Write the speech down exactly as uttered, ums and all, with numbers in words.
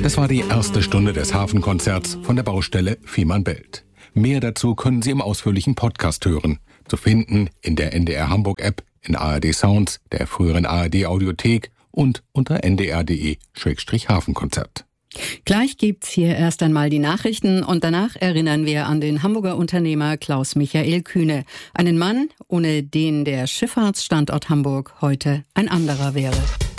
Das war die erste Stunde des Hafenkonzerts von der Baustelle Fehmarnbelt. Mehr dazu können Sie im ausführlichen Podcast hören. Zu finden in der N D R Hamburg App, in A R D Sounds, der früheren A R D Audiothek und unter n d r punkt d e Schrägstrich Hafenkonzert. Gleich gibt's hier erst einmal die Nachrichten und danach erinnern wir an den Hamburger Unternehmer Klaus-Michael Kühne. Einen Mann, ohne den der Schifffahrtsstandort Hamburg heute ein anderer wäre.